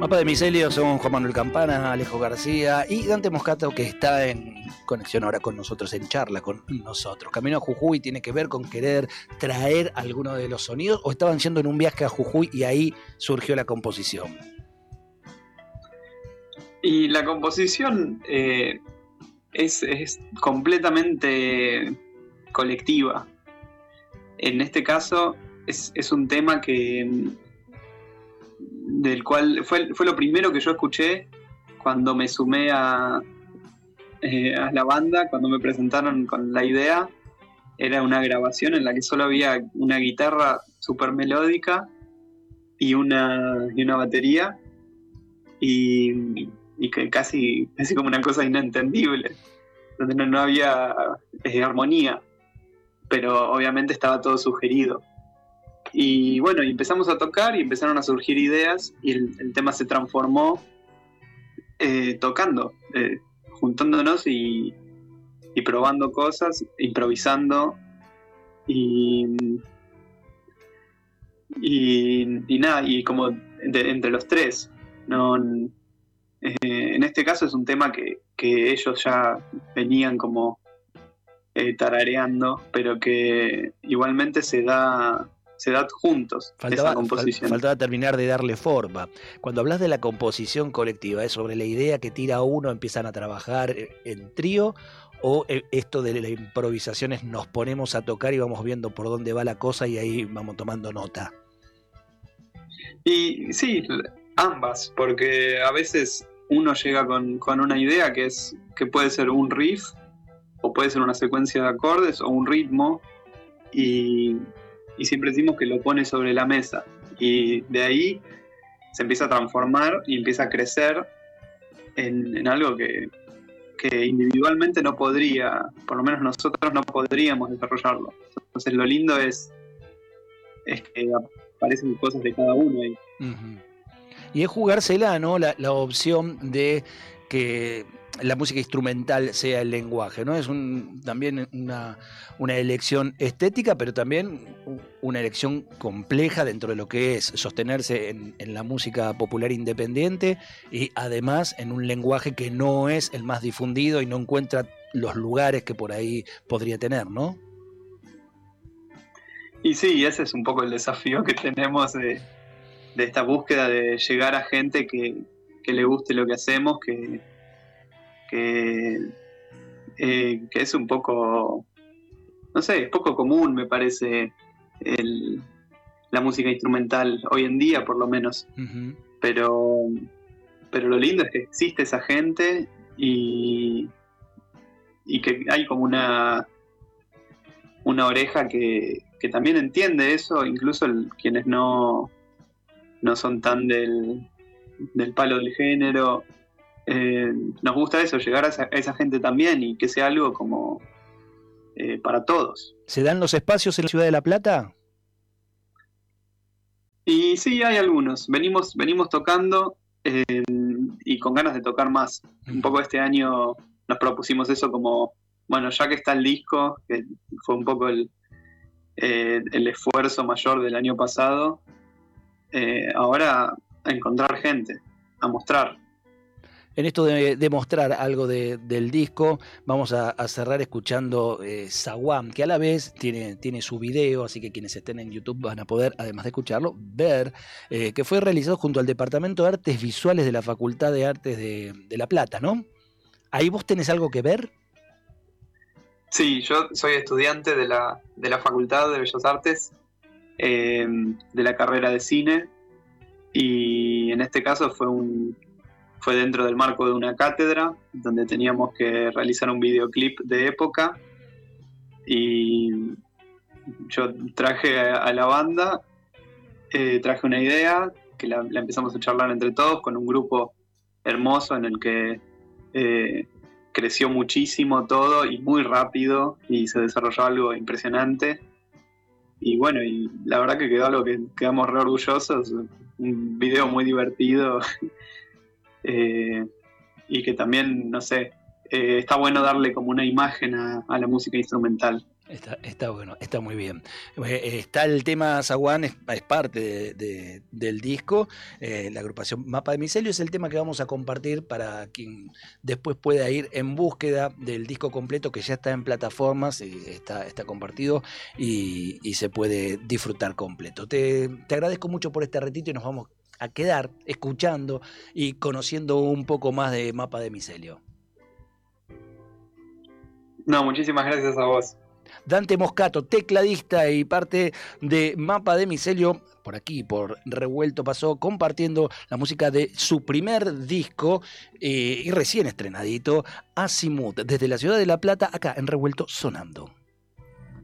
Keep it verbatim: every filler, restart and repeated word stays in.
Mapa de Micelio son Juan Manuel Campana, Alejo García y Dante Moscato, que está en conexión ahora con nosotros, en charla con nosotros. Camino a Jujuy tiene que ver con querer traer alguno de los sonidos, o estaban yendo en un viaje a Jujuy y ahí surgió la composición. Y la composición eh, es, es completamente colectiva. En este caso es, es un tema que del cual fue, fue lo primero que yo escuché cuando me sumé a, eh, a la banda, cuando me presentaron con la idea. Era una grabación en la que solo había una guitarra súper melódica y una, y una batería, y, y que casi, casi como una cosa inentendible, donde no, no había eh, armonía, pero obviamente estaba todo sugerido. Y bueno, y empezamos a tocar y empezaron a surgir ideas, y el, el tema se transformó eh, tocando, eh, juntándonos y, y probando cosas, improvisando y, y, y nada, y como de, entre los tres, ¿no? Eh, en este caso es un tema que, que ellos ya venían como eh, tarareando, pero que igualmente se da... se da juntos, faltaba, esa composición. Fal, faltaba terminar de darle forma. Cuando hablas de la composición colectiva, ¿es sobre la idea que tira uno, empiezan a trabajar en trío, o esto de la improvisación es nos ponemos a tocar y vamos viendo por dónde va la cosa y ahí vamos tomando nota? Y sí, ambas, porque a veces uno llega con, con una idea que es que puede ser un riff, o puede ser una secuencia de acordes, o un ritmo, y... y siempre decimos que lo pone sobre la mesa, y de ahí se empieza a transformar y empieza a crecer en, en algo que, que individualmente no podría, por lo menos nosotros no podríamos desarrollarlo. Entonces lo lindo es, es que aparecen cosas de cada uno ahí. Uh-huh. Y es jugársela, ¿no? La, la opción de que la música instrumental sea el lenguaje, ¿no? Es un, también una, una elección estética, pero también una elección compleja dentro de lo que es sostenerse en, en la música popular independiente, y además en un lenguaje que no es el más difundido y no encuentra los lugares que por ahí podría tener, ¿no? Y sí, ese es un poco el desafío que tenemos de, de esta búsqueda de llegar a gente que, que le guste lo que hacemos, que Que, eh, que es un poco, no sé, es poco común, me parece, el, la música instrumental, hoy en día por lo menos. Uh-huh. Pero, pero lo lindo es que existe esa gente y, y que hay como una, una oreja que, que también entiende eso, incluso el, quienes no, no son tan del, del palo del género. Eh, nos gusta eso, llegar a esa, a esa gente también, y que sea algo como eh, para todos. ¿Se dan los espacios en la ciudad de La Plata? Y sí, hay algunos. Venimos, venimos tocando eh, y con ganas de tocar más. Uh-huh. Un poco este año nos propusimos eso como, bueno, ya que está el disco, que fue un poco el, eh, el esfuerzo mayor del año pasado, eh, ahora a encontrar gente, a mostrar. En esto de, de mostrar algo de, del disco, vamos a, a cerrar escuchando eh, Zaguán, que a la vez tiene, tiene su video, así que quienes estén en YouTube van a poder, además de escucharlo, ver, eh, que fue realizado junto al Departamento de Artes Visuales de la Facultad de Artes de, de La Plata, ¿no? ¿Ahí vos tenés algo que ver? Sí, yo soy estudiante de la, de la Facultad de Bellas Artes, eh, de la carrera de cine, y en este caso fue un... fue dentro del marco de una cátedra donde teníamos que realizar un videoclip de época, y yo traje a la banda, eh, traje una idea que la, la empezamos a charlar entre todos con un grupo hermoso en el que eh, creció muchísimo todo y muy rápido, y se desarrolló algo impresionante. Y bueno, y la verdad que quedó algo que quedamos re orgullosos, un video muy divertido. Eh, y que también, no sé, eh, está bueno darle como una imagen a, a la música instrumental. Está, está bueno, está muy bien. Eh, está el tema Zaguán, es, es parte de, de, del disco. Eh, la agrupación Mapa de Micelio es el tema que vamos a compartir para quien después pueda ir en búsqueda del disco completo, que ya está en plataformas, y está, está compartido y, y se puede disfrutar completo. Te, te agradezco mucho por este ratito y nos vamos a quedar escuchando y conociendo un poco más de Mapa de Micelio. No, muchísimas gracias a vos. Dante Moscato, tecladista y parte de Mapa de Micelio, por aquí, por Revuelto pasó, compartiendo la música de su primer disco eh, y recién estrenadito, Azimut, desde la ciudad de La Plata, acá en Revuelto sonando.